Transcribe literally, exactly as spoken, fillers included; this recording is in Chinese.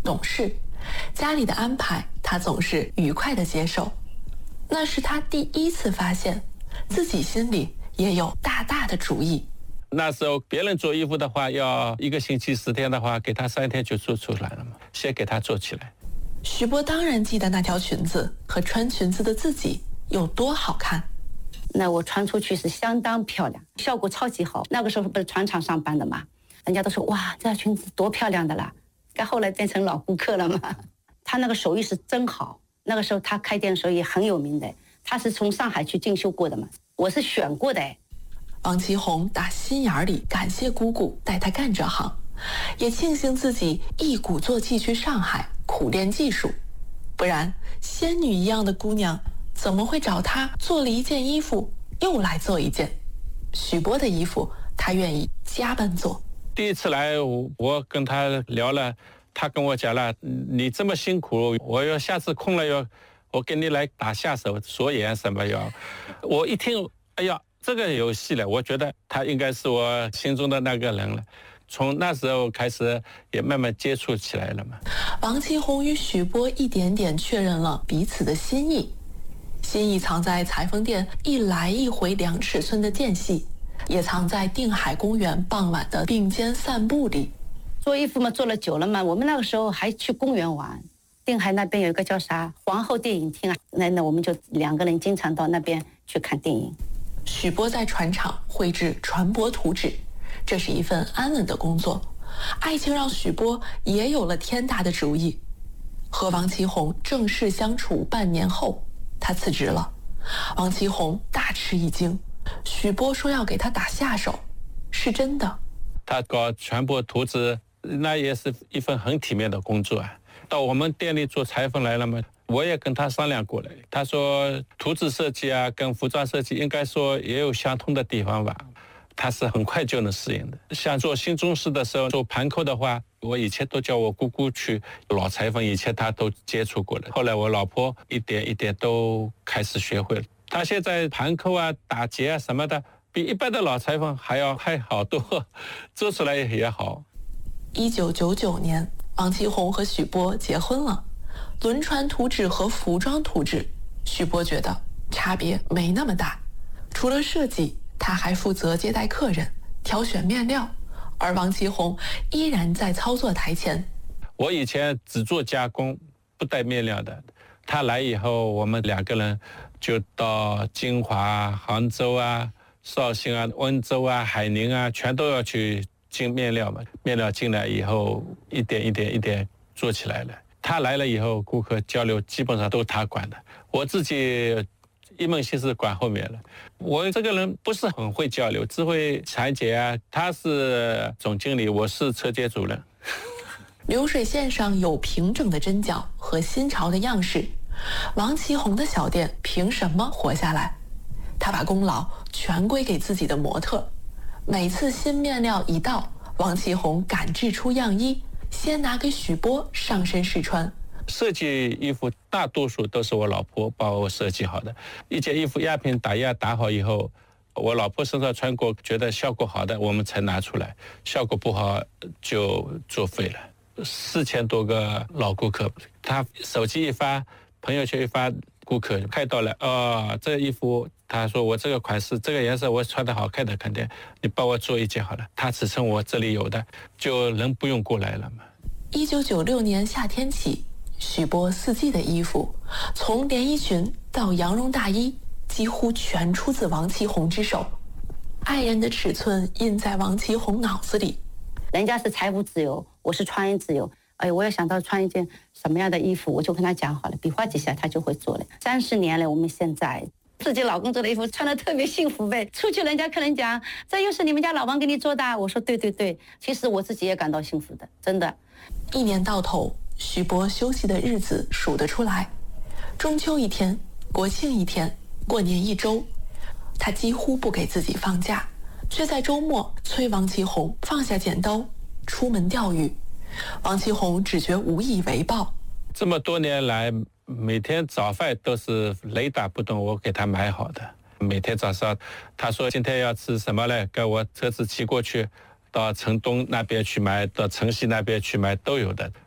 懂事，家里的安排他总是愉快地接受。那是他第一次发现自己心里也有大大的主意。 那时候别人做衣服的话，要一个星期十天的话，给他三天就做出来了嘛，先给他做起来。 许波当然记得那条裙子和穿裙子的自己有多好看。 那我穿出去是相当漂亮，效果超级好。那个时候不是船厂上班的嘛，人家都说哇，这条裙子多漂亮的啦。该后来变成老顾客了嘛。他那个手艺是真好，那个时候他开店的时候也很有名的，他是从上海去进修过的嘛，我是选过的。 王其红打心眼里感谢姑姑带他干这行，也庆幸自己一鼓作气去上海苦练技术，不然仙女一样的姑娘怎么会找他做了一件衣服又来做一件？许波的衣服他愿意加班做。 第一次来我跟他聊了，他跟我讲了，你这么辛苦，我要下次空了要我给你来打下手锁眼什么要。我一听，哎呀，这个有戏了，我觉得他应该是我心中的那个人了。从那时候开始也慢慢接触起来了嘛。 王其红与许波一点点确认了彼此的心意，心意藏在裁缝店一来一回两尺寸的间隙，也藏在定海公园傍晚的并肩散步里。 做衣服嘛，做了久了嘛，我们那个时候还去公园玩。定海那边有一个叫啥皇后电影厅啊，那那我们就两个人经常到那边去看电影。 许波在船厂绘制船舶图纸，这是一份安稳的工作。爱情让许波也有了天大的主意。和王其红正式相处半年后，他辞职了。王其红大吃一惊，许波说要给他打下手，是真的。 他搞船舶图纸，那也是一份很体面的工作啊。到我们店里做裁缝来了嘛，我也跟他商量过了，他说图纸设计啊跟服装设计应该说也有相通的地方吧，他是很快就能适应的。像做新中式的时候，做盘扣的话，我以前都叫我姑姑去，老裁缝以前他都接触过了，后来我老婆一点一点都开始学会了。他现在盘扣啊打结啊什么的比一般的老裁缝还要还好多，做出来也好。 一九九九年王其红和许波结婚了。轮船图纸和服装图纸，许波觉得差别没那么大。除了设计，他还负责接待客人，挑选面料，而王其红依然在操作台前。 我以前只做加工，不带面料的。他来以后，我们两个人就到金华、杭州啊、绍兴啊、温州啊、海宁啊，全都要去进面料嘛。面料进来以后，一点一点一点做起来了。他来了以后，顾客交流基本上都他管的，我自己一门心思管后面了。我这个人不是很会交流，只会裁剪啊。他是总经理，我是车间主任。 流水线上有平整的针脚和新潮的样式，王其红的小店凭什么活下来？他把功劳全归给自己的模特。每次新面料一到，王其红赶制出样衣，先拿给许波上身试穿。 设计衣服大多数都是我老婆帮我设计好的。一件衣服压平打压打好以后，我老婆身上穿过，觉得效果好的我们才拿出来，效果不好就作废了。四千多个老顾客，他手机一发，朋友圈一发，顾客看到了，哦，这个衣服，他说我这个款式这个颜色我穿的好看的，肯定你帮我做一件好了，他尺寸我这里有的，就人不用过来了嘛。 一九九六年夏天起，许波四季的衣服，从连衣裙到羊绒大衣，几乎全出自王其红之手。爱人的尺寸印在王其红脑子里。 人家是财务自由，我是穿衣自由。哎，我要想到穿一件什么样的衣服，我就跟他讲好了，比划几下他就会做了。三十年了，我们现在自己老公做的衣服穿得特别幸福呗。出去人家客人讲，这又是你们家老王给你做的，我说对对对，其实我自己也感到幸福的，真的。 一年到头，许波休息的日子数得出来，中秋一天，国庆一天，过年一周，他几乎不给自己放假，却在周末催王其红放下剪刀，出门钓鱼。王其红只觉无以为报。 这么多年来，每天早饭都是雷打不动我给他买好的。每天早上他说今天要吃什么嘞，跟我车子骑过去，到城东那边去买，到城西那边去买，都有的。